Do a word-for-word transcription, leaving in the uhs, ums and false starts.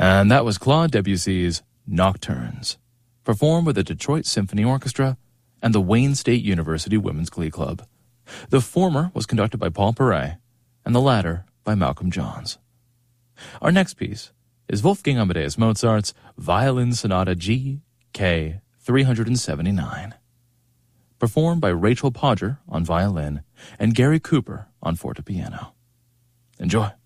And that was Claude Debussy's Nocturnes, performed with the Detroit Symphony Orchestra and the Wayne State University Women's Glee Club. The former was conducted by Paul Perret, and the latter by Malcolm Johns. Our next piece is Wolfgang Amadeus Mozart's Violin Sonata G K three seventy-nine, performed by Rachel Podger on violin and Gary Cooper on fortepiano. Enjoy.